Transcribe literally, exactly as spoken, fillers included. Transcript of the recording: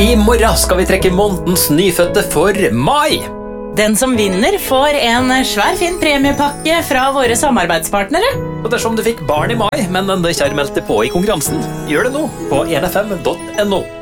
I morgen skal vi trekke månedens nyfødte for mai. Den som vinner får en svær fin premiepakke fra våre samarbeidspartnere. Og dersom du fikk barn i mai, men enda ikke har meldt deg på i konkurransen, gjør det nå på en f m punktum no.